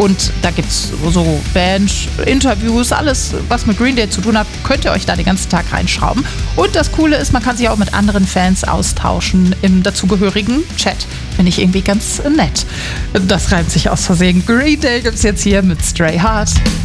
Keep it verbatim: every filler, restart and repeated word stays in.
Und da gibt es so Band-Interviews, alles, was mit Green Day zu tun hat, könnt ihr euch da den ganzen Tag reinschrauben. Und das Coole ist, man kann sich auch mit anderen Fans austauschen im dazugehörigen Chat. Finde ich irgendwie ganz nett. Das reimt sich aus Versehen. Green Day gibt es jetzt hier mit Stray Heart.